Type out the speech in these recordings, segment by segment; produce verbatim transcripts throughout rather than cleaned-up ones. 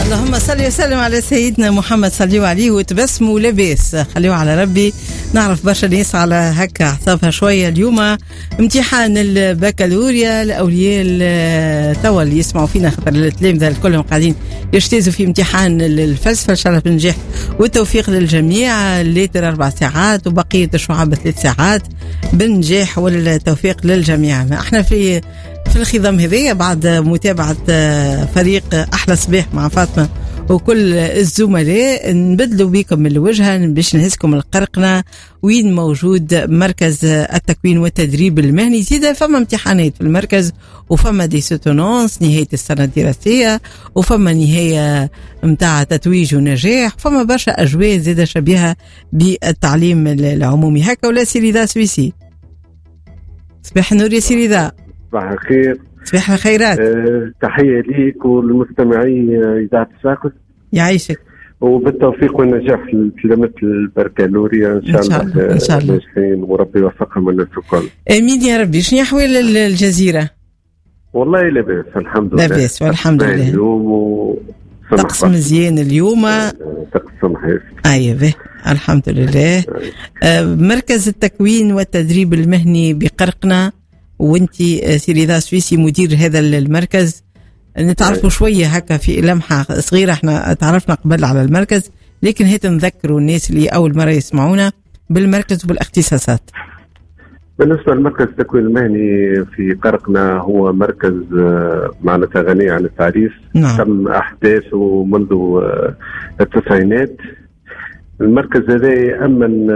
اللهم صل وسلم على سيدنا محمد، صلوا عليه وتبسموا لباس، خليوا على ربي. نعرف برشا ناس على هكا حسابها شويه. اليوم امتحان البكالوريا، الاولياء توا اللي يسمعوا فينا خاطر التلامذه كلهم قاعدين يجتازوا في امتحان الفلسفه، ان شاء الله بالنجاح والتوفيق للجميع. الليتر اربع ساعات وبقيه الشعب ثلاث ساعات بالنجاح والتوفيق للجميع. احنا في في الخضم هذيا بعد متابعة فريق أحلى صباح مع فاطمة وكل الزملاء، نبدلوا بكم الوجهة باش نهزكم القرقنة وين موجود مركز التكوين والتدريب المهني. زيادة فما امتحانات في المركز، وفما دي سوتونونس نهاية السنة الدراسية، وفما نهاية متاع تتويج ونجاح، فما برشا أجواء زيادة شبيهة بالتعليم العمومي. هكا ولا سيريدا سويسي؟ صباح النور يا سيريدا. صباح الخير. صباح الخيرات. أه تحية ليك وللمستمعي إذاعة الساقط. يعيشك. وبالتوفيق والنجاح لتلامذة البكالوريا إن شاء الله. إن شاء الله ناجحين وربي يوفقهم الناس الكل. آمين يا ربي. شنو أحوال الجزيرة؟ والله لاباس الحمد لله. لاباس والحمد لله. اليوم و... طقس مزيان اليوم. طقس سمحيف. أيوة الحمد لله. أه مركز التكوين والتدريب المهني بقرقنة، وانتي سيريدا سويسي مدير هذا المركز. نتعرفوا شوية هكا في لمحة صغيرة. احنا تعرفنا قبل على المركز، لكن هيت نذكروا الناس اللي أول مرة يسمعونا بالمركز وبالاختصاصات. بالنسبة للمركز التكوين المهني في قرقنة، هو مركز معناتها غني عن التعريف. نعم. تم أحداثه منذ التسعينات. المركز هذا يأمن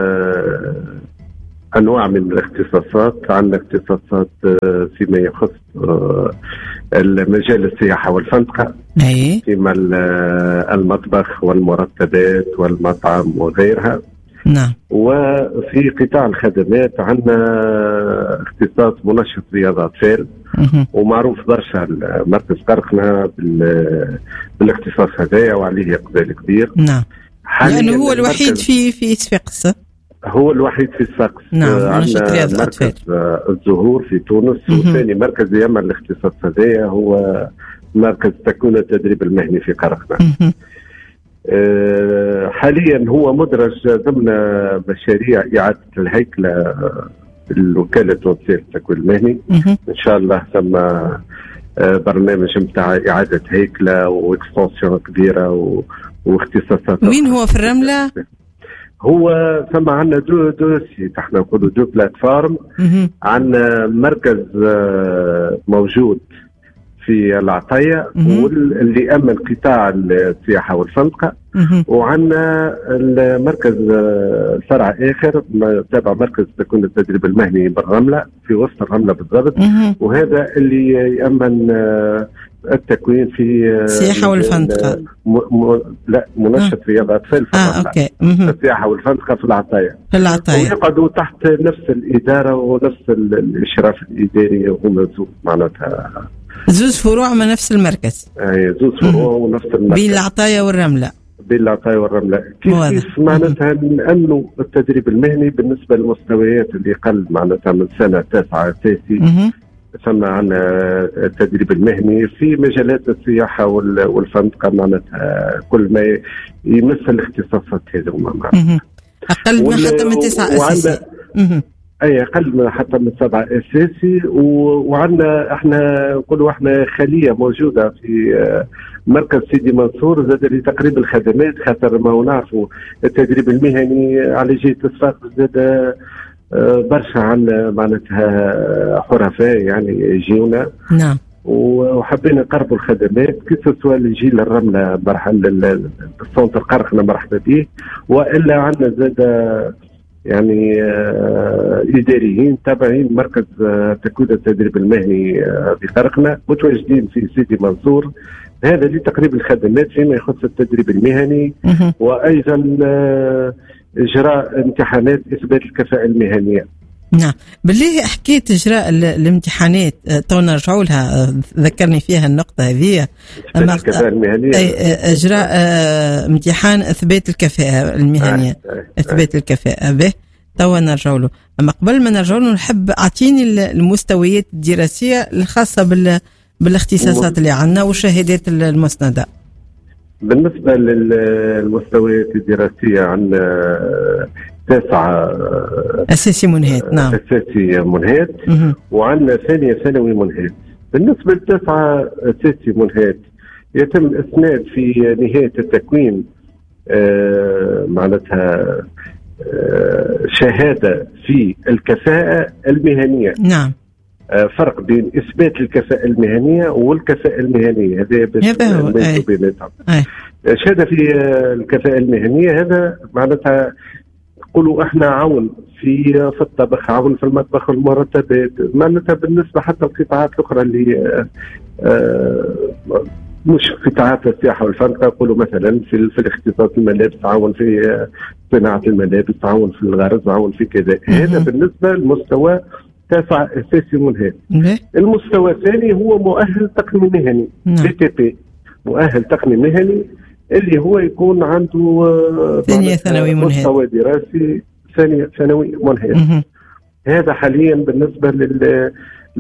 أنواع من الاختصاصات. عندنا اختصاصات فيما يخص المجال السياحة والفندقة، فيما المطبخ والمرتبات والمطعم وغيرها. نعم. وفي قطاع الخدمات عندنا اختصاص منشط رياضة أطفال، ومعروف برشا مركز قرقنة بالاختصاص هذايا وعليه إقبال كبير. نعم. لأنه هو الوحيد في في صفاقس. هو الوحيد في صفاقس. نعم. عندنا مركز الزهور في تونس، وثاني مركز يعمل الاختصاص هذايا هو مركز تكوين التدريب المهني في قرقنة. أه حاليا هو مدرج ضمن مشاريع إعادة الهيكلة الوكالة التونسية للتكوين المهني. إن شاء الله ثم برنامج متاع إعادة هيكلة واكستنسيون كبيرة واختصاصات. وين هو في الرملة؟ هو ثم عندنا دو دوسي، احنا نقولوا دو بلاتفورم. عندنا مركز موجود في العطية واللي أمن قطاع السياحة والفندقة، وعندنا المركز الفرع آخر تابع مركز تكوين التدريب المهني بالرملة، في وسط الرملة بالضبط. وهذا اللي يأمن التكوين في السياحة والفندقة. م... م... لا منشط رياضة أطفال في آه أوكي. السياحة والفندقة في العطاية. في العطاية. ويقعدوا تحت نفس الإدارة ونفس الإشراف الإداري، وهم زوج معناتها زوز فروع من نفس المركز. أي زوز فروع ونفس المركز. بين العطاية والرملة. بين العطاية والرملة. كيف كيف معناتها نأمنوا التدريب المهني بالنسبة للمستويات اللي قل معناتها من سنة تاسعة أساسي. ثم عندنا التدريب المهني في مجالات السياحة والفندقة، معناتها كل ما يمس الاختصاصات هذه معناتها. أقل من حتى من تسعة أساسي. أي أقل من حتى من سبعة أساسي. وعندنا إحنا نقولوا إحنا خلية موجودة في مركز سيدي منصور زاد لتقريب الخدمات، خاطر ما هو نعرفوا التدريب المهني على جهة صفاقس زاد برشا عن معناتها حرفاء يعني يجيونا. نعم. وحبينا نقربوا الخدمات كيف سواء الجيل الرملة مرحلة السنتر قرقنة مرحبا به، وإلا عندنا زاد يعني إداريين تابعين مركز تكوين التدريب المهني في قرقنة متواجدين في سيدي منصور. هذا لتقريب الخدمات فيما يخص التدريب المهني، وأيضا إجراء امتحانات إثبات الكفاءة المهنية. نعم. بالله حكاية إجراء الامتحانات تو نرجعوا لها، ذكرني فيها النقطة هذه. أما الكفاءة المهنية، إجراء امتحان إثبات الكفاءة المهنية. آه. إثبات آه. الكفاءة به تو نرجعوا له. أما قبل ما نرجعوا له نحب أعطيني المستويات الدراسية الخاصة بال بالاختصاصات اللي عندنا والشهادات المسندة. بالنسبة للمستويات الدراسية عندنا تسعة أساسي منهات. نعم أساسي منهات، وعندنا ثانية ثانوي منهات. بالنسبة للتسعة أساسي منهات يتم إسناد في نهاية التكوين آه معناتها آه شهادة في الكفاءة المهنية. نعم. آه فرق بين إثبات الكفاءة المهنية والكفاءة المهنية، هذا بيناتهم. شهادة في الكفاءة المهنية هذا معناتها يقولوا احنا عون في في الطبخ، عون في المطبخ والمرتبات، معناتها بالنسبة حتى القطاعات الأخرى اللي آه آه مش قطاعات السياحة والفنادق، يقولوا مثلا في في الاختصاص الملابس عون في صناعة الملابس، عون في الغرز، عون في كذا. هذا بالنسبة للمستوى تاسع أساسي منهات. المستوى الثاني هو مؤهل تقني مهني بي تي بي، مؤهل تقني مهني اللي هو يكون عنده ثانية ثانوي منهات، مستوى دراسي ثانية ثانوي منهات. هذا حاليا بالنسبة لل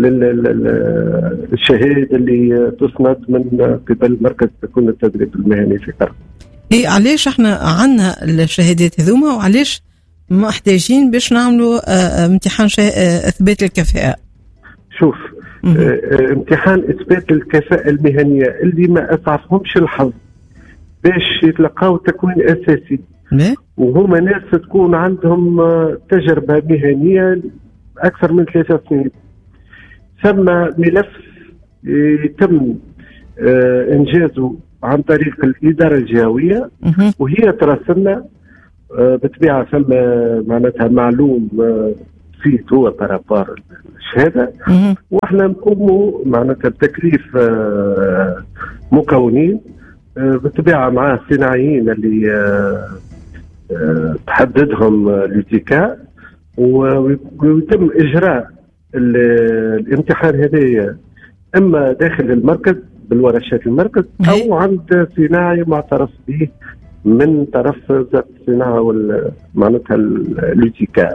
للشهادة اللي تسند من قبل مركز تكوين التدريب المهني في قرن. إيه علاش احنا عندنا الشهادات هذوما وعلاش محتاجين باش نعملوا امتحان اثبات الكفاءة؟ شوف اه امتحان اثبات الكفاءة المهنية اللي ما اسعفهمش الحظ باش يتلقاو تكوين اساسي، وهما ناس تكون عندهم تجربة مهنية اكثر من ثلاثة سنين، ثم ملف يتم اه انجازه عن طريق الاداره الجهويه، وهي تراسلنا اه بطبيعه ثم معناتها معلوم اه فيه هو بارابار الشهاده، واحنا نقوموا معناتها بتكليف اه مكونين اه بطبيعه مع الصناعيين اللي اه اه تحددهم لوتيكا، ويتم اجراء الامتحان هذا اما داخل المركز بالورشات المركز او عند صناعي معترف به من طرف وزاره الصناعه معناتها اللوتيكا.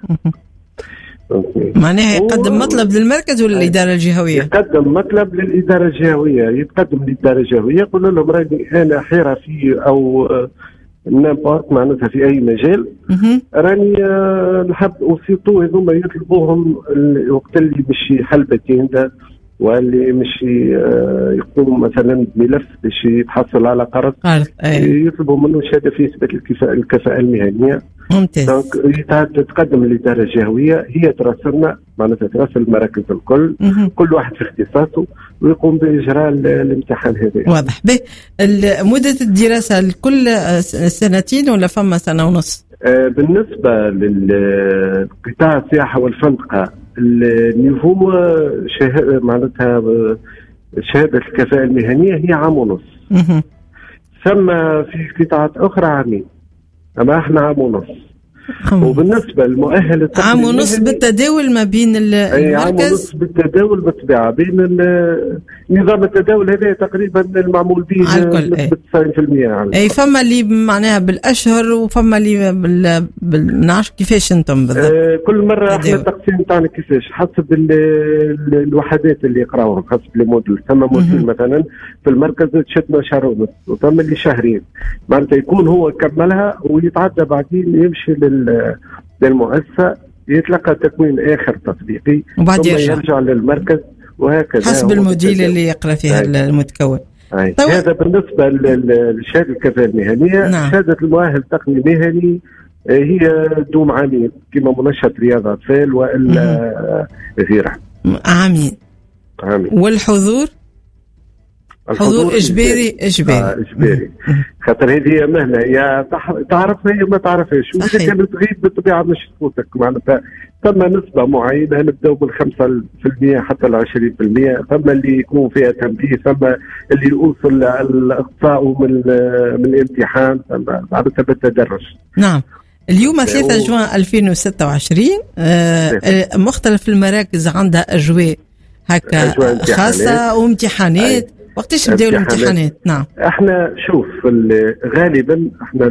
معناها يقدم و... مطلب للمركز ولا الاداره الجهويه؟ يقدم مطلب للاداره الجهويه، يتقدم للاداره الجهويه يقول لهم راني انا حرفي او نامبورت معناتها في اي مجال، راني نحب وسيطو هذوما يطلبوهم الوقت اللي مش حلبتين ده، واللي مش يقوم مثلا بملف باش يتحصل على قرض يطلبوا منه شهاده في اثبات الكفاءه المهنيه. ممتاز. تتقدم للاداره الجهويه، هي تراسلنا معناتها تراسل المراكز الكل، مم. كل واحد في اختصاصه ويقوم باجراء الامتحان هذا. واضح. به مده الدراسه لكل سنتين ولا فما سنه ونص؟ آه بالنسبه للقطاع السياحه والفندقه النيفو شهاده معناتها شهاده الكفاءه المهنيه هي عام ونص، ثم في قطاعات اخرى عامين، اما احنا عام ونص. وبالنسبه للمؤهل التقني عام ونص بالتداول ما بين المركز، اي عام ونص بالتداول بالطبيعه بين نظام التداول هذا تقريبا المعمول به بنسبه تسعين بالمئة. اي فما اللي معناها بالاشهر وفما اللي بال, بال... نعرف كيفاش انتم بالضبط. آه كل مره احنا التقسيم تاعنا كيفاش حسب ال... الوحدات اللي يقراوهم، حسب الموديل. ثم موديل مثلا في المركز تشدنا شهر ونص، وثم اللي شهرين معناتها يكون هو كملها ويتعدى بعدين يمشي لل للمؤسسة يتلقى تكوين آخر تطبيقي وبعد ثم يرجع. يرجع للمركز وهكذا حسب الموديل اللي يقرأ فيها المتكون. طيب. هذا بالنسبة للشهادة الكفاءة المهنية. نعم. شهادة المؤهل التقني المهني هي دوم عامين كما منشط رياضة أطفال وإلا غيرها. عامين. عامين. والحضور حضور اجباري اجباري آه اجباري خاطر هذه مهنه يا تعرفها يا ما تعرفهاش، واذا كانت تغيب بالطبيعه مش تفوتك معناتها. ثم نسبه معينه نبداو بالخمسة في المية حتى العشرين في المية، ثم اللي يكون فيها تنبيه، ثم اللي يوصل الاقصاء من من الامتحان، ثم معناتها بالتدرج. نعم. اليوم ثلاثة جوان ألفين وستة وعشرين آه مختلف المراكز عندها اجواء هكا خاصه وامتحانات. وقتاش بداوا الامتحانات؟ نعم. احنا شوف غالبا احنا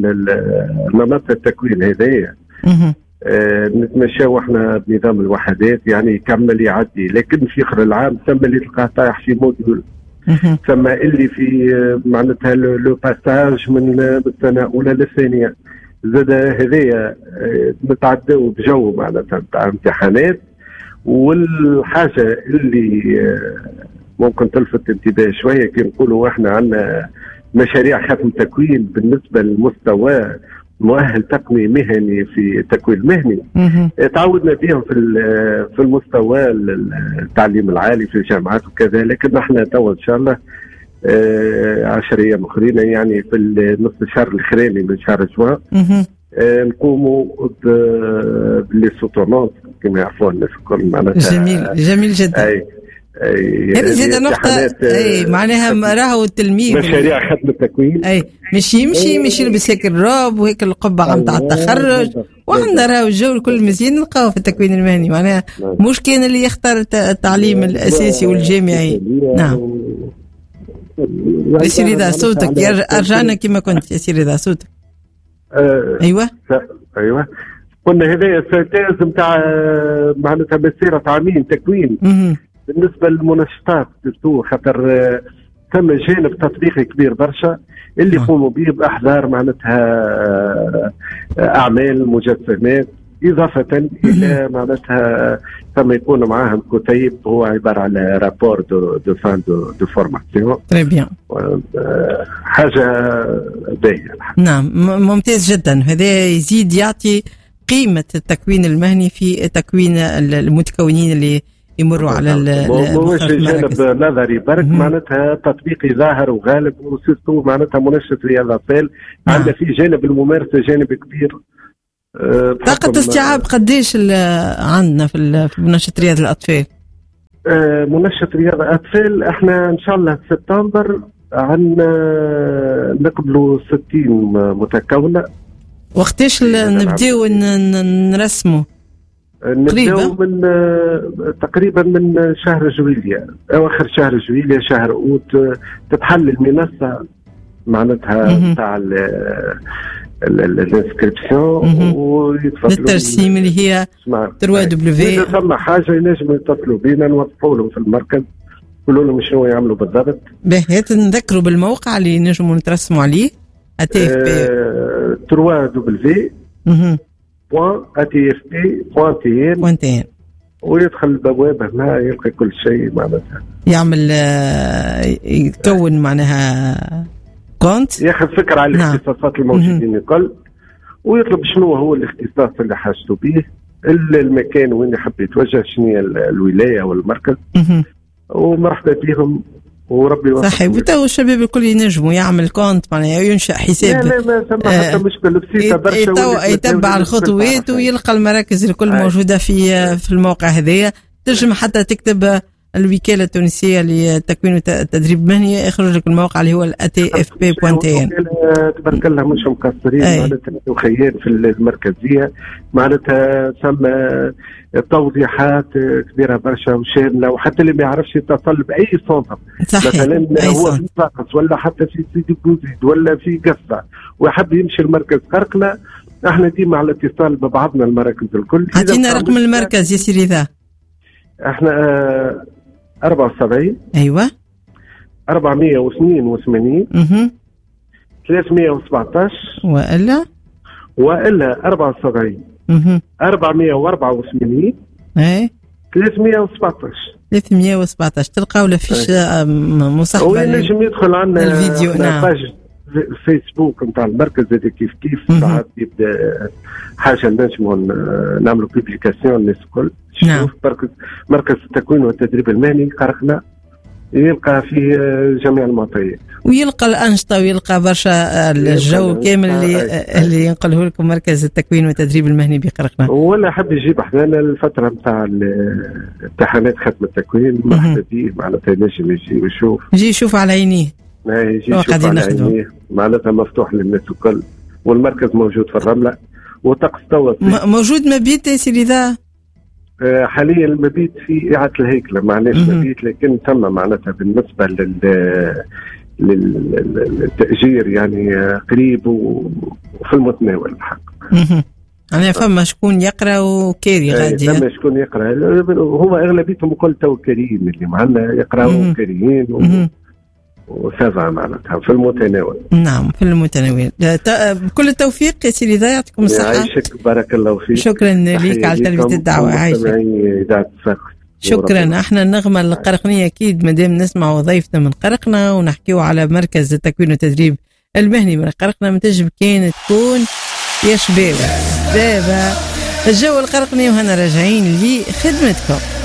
نمط التكوين هذايا اه نتمشاو احنا بنظام الوحدات، يعني يكمل يعدي، لكن في اخر العام ثم اللي تلقاه طايح في موديول ثم اللي في معناتها لو باساج من السنه الاولى للثانيه. زاد هذايا نتعداو بجو معناتها نتاع امتحانات. والحاجه اللي ممكن تلفت انتباه شويه كي نقولوا احنا عندنا مشاريع ختم تكوين بالنسبه للمستوى مؤهل تقني مهني في التكوين المهني تعودنا بهم في في المستوى التعليم العالي في الجامعات وكذا. لكن احنا تو ان شاء الله عشر ايام اخرين يعني في النصف الشهر الاخراني من شهر جوان نقوموا باللي سوتونونس كما يعرفوا الناس الكل معناتها. جميل جميل جدا. أي هذه زاد نقطة. أي معناها راهو التلميذ مشاريع ختم التكوين أي مش يمشي مش يلبس هيك الروب وهيك القبعة نتاع التخرج وعندنا راهو الجو الكل مزيان نلقاو في التكوين المهني. معناها مش كان اللي يختار التعليم الأساسي والجامعي. نعم يا سيدي ذا صوتك أرجعنا كما كنت يا سيدي ذا صوتك. أه أيوة أيوة قلنا هذا سنتاز نتاع معناتها مسيرة عامين تكوين. بالنسبه للمنشطات سورتو خاطر ثم جانب تطبيقي كبير برشا اللي يقوموا به باحضار معناتها اعمال مجسمات اضافه الى معناتها ثم يكون معاهم كتيب هو عباره على رابور دو دو فان دو دو فورماسيون. تري بيان. حاجه باهيه. نعم ممتاز جدا. هذا يزيد يعطي قيمه التكوين المهني في تكوين المتكونين اللي يمروا على مش جانب نظري برك معناتها تطبيقي ظاهر وغالب وسيرتو معناتها منشط رياض الاطفال عندنا في جانب الممارسه جانب كبير. أه طاقه استيعاب قديش عندنا في منشط رياض الاطفال؟ أه منشط رياض الاطفال احنا ان شاء الله في سبتمبر عندنا نقبلوا ستين متكونه. وقتاش نبداو نرسموا؟ نبداو من تقريبا من شهر جويليا اواخر شهر جويليا شهر اوت تتحل المنصه معناتها تاع الانسكريبسيون ويتفضلوا الترسيم اللي هي ثري دبليو. اذا ثم حاجه ينجموا يتصلوا بينا نوضحوا لهم في المركز نقولوا لهم شنو يعملوا بالضبط. باهي نذكروا بالموقع اللي نجموا نترسموا عليه اتي اف بي ثري دبليو بوان اتي اف بي بوان تي ان تي ان ويدخل البوابه هنا يلقى كل شيء معناتها يعمل يكون معناها كونت ياخذ فكره على الاختصاصات الموجودين الكل ويطلب شنو هو الاختصاص اللي حاجته به المكان وين يحب يتوجه شنو هي الولايه والمركز ومرحبا بهم وربي يوفقك. صحيح. وتو الشباب الكل ينجموا يعمل كونت معناها ينشأ حساب. لا لا ما ثم حتى مشكل بسيطه برشا يتبع الخطوات ويلقى المراكز الكل آه. موجوده في في الموقع هذايا. تنجم حتى تكتب الوكاله التونسيه للتكوين والتدريب المهني يخرج لك الموقع اللي هو الاتي اف بي بوان تي ان. تبارك الله مش مقصرين معناتها وخيان في المركزيه معناتها ثم توضيحات كبيره برشا وشامله وحتى اللي ما يعرفش يتصل باي سونتر مثلا هو في صاقس ولا حتى في سيدي بوزيد ولا في قصه ويحب يمشي المركز قرقله احنا ديما على اتصال ببعضنا المراكز الكل. اعطينا رقم المركز يا سيدي ذا. احنا أربعة وسبعين ايوه أربعمية واثنين وثمانين اها ثلاثمية وسبعطاش والا والا أربعة وسبعين اها أربعمية وأربعة وثمانين اي ثلاثمية وسبعطاش ثلاثمية وسبعطاش تلقاو لا فيش مصاحبه وينجم يدخل عندنا الفيديو. نعم باج فيسبوك نتاع المركز هذا كيف كيف ساعات يبدا حاجه نجموا نعملوا بيبليكاسيون للناس الكل. نعم. مركز مركز التكوين والتدريب المهني قرقنا يلقى في جميع المعطيات ويلقى الأنشطة ويلقى برشا الجو كامل اللي اللي ينقله لكم مركز التكوين والتدريب المهني بقرقنا. ولا حب يجيب حدانا الفترة نتاع الامتحانات ختم التكوين مرحبا به معناتها نجم يجي ويشوف يجي يشوف على عينيه يجي يشوف على عينيه معناتها مفتوح للناس الكل والمركز موجود في الرملة وطقس توا موجود مبيت يا سيدي ذا حاليا المبيت في إعادة الهيكلة معناش مبيت لكن تم معناتها بالنسبة لل للتأجير يعني قريب وفي المتناول الحق. أنا فما شكون يقرأ وكاري غادي. فما شكون يقرأ هما أغلبيتهم كل تو كاريين اللي معنا يقرأوا كاريين وسافع معناتها في المتناول. نعم في المتناول. بكل التوفيق يا سيدي، يعطيكم الصحة. يعيشك بارك الله فيك. شكرا لك على تلبية الدعوة. عايشك. شكرا. احنا النغمة القرقنية اكيد مادام نسمع وظيفتنا من قرقنا ونحكيو على مركز التكوين والتدريب المهني من قرقنا، متجب كان تكون يا شباب بابا الجو القرقني، وهنا راجعين لخدمتكم.